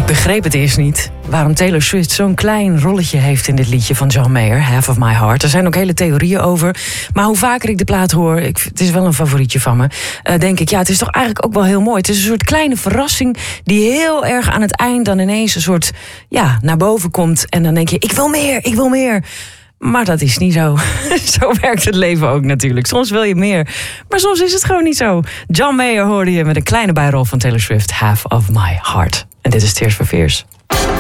begreep het eerst niet waarom Taylor Swift zo'n klein rolletje heeft in dit liedje van John Mayer, Half of My Heart. Er zijn ook hele theorieën over. Maar hoe vaker ik de plaat hoor, het is wel een favorietje van me, denk ik, ja, het is toch eigenlijk ook wel heel mooi. Het is een soort kleine verrassing die heel erg aan het eind dan ineens een soort, ja, naar boven komt. En dan denk je, ik wil meer. Maar dat is niet zo. Zo werkt het leven ook natuurlijk. Soms wil je meer, maar soms is het gewoon niet zo. John Mayer hoorde je met een kleine bijrol van Taylor Swift, Half of My Heart. En dit is Tears for Fears.